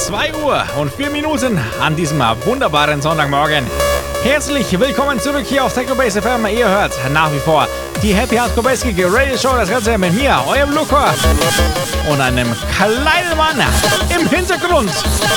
2 Uhr und 4 Minuten an diesem wunderbaren Sonntagmorgen. Herzlich willkommen zurück hier auf Techno Base FM. Ihr hört nach wie vor die Happy Hardcore Bass Kick Radio Show. Das Ganze mit mir, eurem Luca und einem kleinen Mann im Hintergrund.